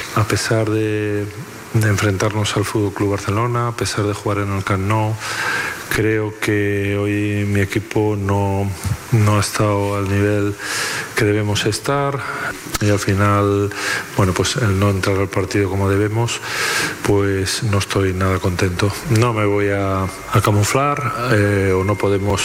a pesar de enfrentarnos al FC Barcelona, a pesar de jugar en el Camp Nou, creo que hoy mi equipo no ha estado al nivel que debemos estar, y al final, bueno, pues el no entrar al partido como debemos, pues no estoy nada contento. No me voy a camuflar, o no podemos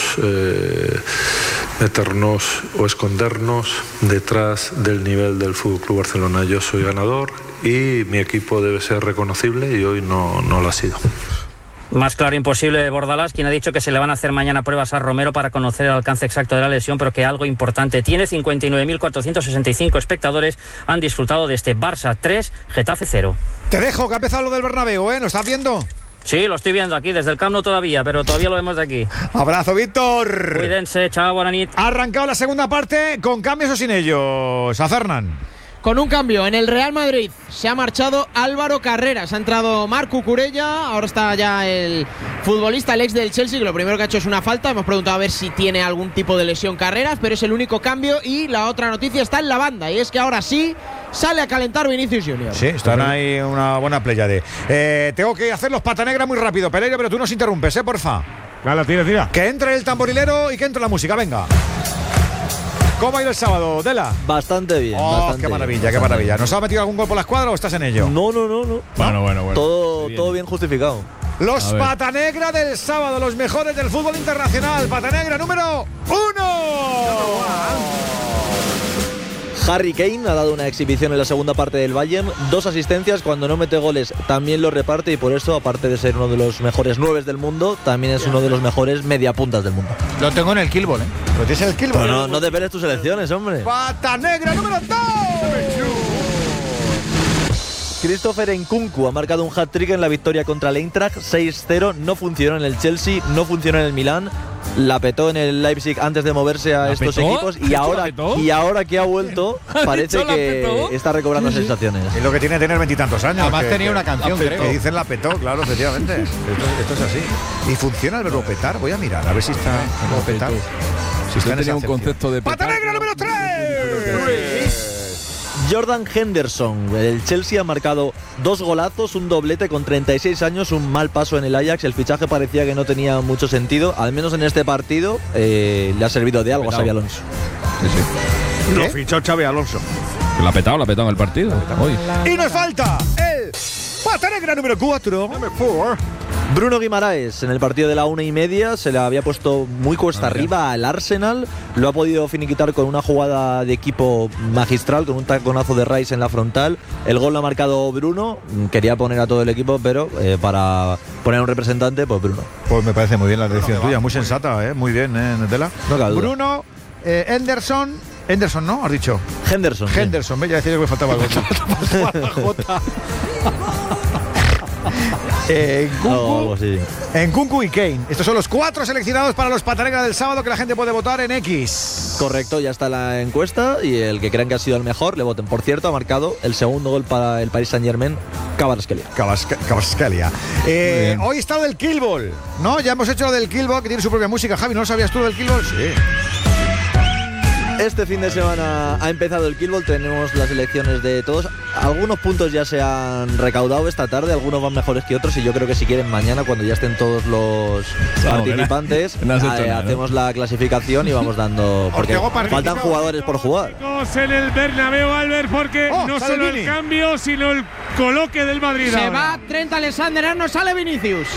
meternos o escondernos detrás del nivel del FC Barcelona. Yo soy ganador y mi equipo debe ser reconocible, y hoy no lo ha sido. Más claro imposible Bordalás, quien ha dicho que se le van a hacer mañana pruebas a Romero para conocer el alcance exacto de la lesión, pero que algo importante tiene. 59.465 espectadores han disfrutado de este Barça 3, Getafe 0. Te dejo, que ha empezado lo del Bernabéu, ¿eh? ¿Lo estás viendo? Sí, lo estoy viendo aquí, desde el Camp Nou todavía, pero todavía lo vemos de aquí. Abrazo, Víctor. Cuídense, chao, buena nit. Ha arrancado la segunda parte, con cambios o sin ellos. A Fernán. Con un cambio en el Real Madrid se ha marchado Álvaro Carreras, ha entrado Marc Cucurella, ahora está ya el futbolista, el ex del Chelsea, que lo primero que ha hecho es una falta. Hemos preguntado a ver si tiene algún tipo de lesión Carreras, pero es el único cambio. Y la otra noticia está en la banda, y es que ahora sí sale a calentar Vinicius Junior. Sí, están ahí una buena pléyade. Tengo que hacer los pata negra muy rápido, Pereiro, pero tú nos interrumpes, porfa. Tira. Que entre el tamborilero y que entre la música, venga. ¿Cómo ha ido el sábado, Dela? Bastante bien. Qué maravilla, qué maravilla. ¿Nos ha metido algún gol por la escuadra o estás en ello? No. Bueno. Todo bien justificado. Los pata negra del sábado, los mejores del fútbol internacional. Pata negra número 1. Harry Kane ha dado una exhibición en la segunda parte del Bayern, 2 asistencias, cuando no mete goles también lo reparte, y por eso, aparte de ser uno de los mejores 9 del mundo, también es uno de los mejores mediapuntas del mundo. Lo tengo en el Killball, ¿eh? ¿Lo tienes en el Killball? Pero no desveles tus elecciones, hombre. Pata negra número 2. Christopher Nkunku ha marcado un hat-trick en la victoria contra el Eintracht 6-0, no funcionó en el Chelsea, no funcionó en el Milán. La petó en el Leipzig antes de moverse a estos equipos, y ahora que ha vuelto parece que está recobrando sensaciones. Es lo que tiene tener 20 y tantos años. Además tenía una canción, creo. Que dicen la petó, claro, efectivamente. Esto es así. ¿Y funciona el verbo petar? Voy a mirar, a ver si está el verbo petar. Si está en tenía esa un concepto de ¡Pata negra número 3! Jordan Henderson, el Chelsea ha marcado 2 golazos, un doblete con 36 años, un mal paso en el Ajax. El fichaje parecía que no tenía mucho sentido, al menos en este partido le ha servido de algo a Xabi Alonso. Sí. Lo fichó Xabi Alonso. La ha petado en el partido. Hoy. Y nos falta el pata negra número 4. Bruno Guimaraes, en el partido de la 1:30, se le había puesto muy cuesta arriba al Arsenal. Lo ha podido finiquitar con una jugada de equipo magistral, con un taconazo de Rice en la frontal. El gol lo ha marcado Bruno. Quería poner a todo el equipo, pero para poner a un representante, pues Bruno. Pues me parece muy bien la decisión tuya, muy sensata, muy bien, Netela. No cabe duda. Bruno, Henderson, ¿no? Has dicho. Henderson, ya decía que me faltaba algo. Nkunku y Kane. Estos son los 4 seleccionados para los pata negra del sábado, que la gente puede votar en X. Correcto, ya está la encuesta, y el que crean que ha sido el mejor le voten. Por cierto, ha marcado el segundo gol para el Paris Saint-Germain, Kvaratskhelia. Hoy está lo del Killball, ¿no? Ya hemos hecho lo del Killball, que tiene su propia música. Javi, ¿no lo sabías tú lo del Killball? Sí. Este fin de semana ha empezado el Killball, tenemos las elecciones de todos. Algunos puntos ya se han recaudado esta tarde, algunos van mejores que otros, y yo creo que si quieren mañana, cuando ya estén todos los participantes, hacemos la clasificación y vamos dando, porque faltan jugadores por jugar. En el Bernabéu, Albert, porque no solo el cambio, sino el coloque del Madrid. Se va Trent Alexander-Arnold, sale Vinicius.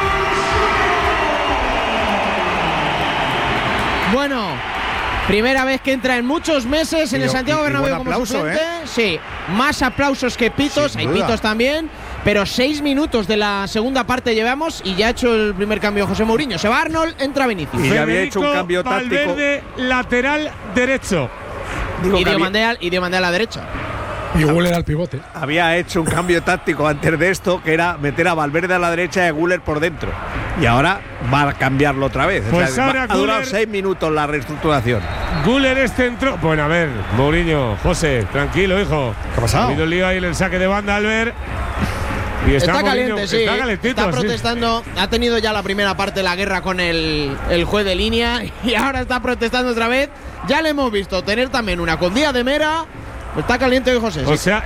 Bueno, primera vez que entra en muchos meses en el Santiago Bernabéu como suplente. Sí, más aplausos que pitos, hay pitos también, pero 6 minutos de la segunda parte llevamos y ya ha hecho el primer cambio José Mourinho. Se va Arnold, entra Vinicius. Y ya había hecho un cambio táctico. Valverde, lateral derecho. Y Diomandé a la derecha. Y Güler al pivote. Había hecho un cambio táctico antes de esto, que era meter a Valverde a la derecha y a Güler por dentro. Y ahora va a cambiarlo otra vez. Pues ahora ha durado 6 minutos la reestructuración. Güler es centro. Bueno, a ver, Mourinho, José, tranquilo, hijo. ¿Qué ha pasado? Ha habido el lío ahí en el saque de banda, Albert. Y está caliente, sí. Está calentito. Está protestando. Sí. Ha tenido ya la primera parte de la guerra con el juez de línea y ahora está protestando otra vez. Ya le hemos visto tener también una con Díaz de Mera. Está caliente hoy José. O sea,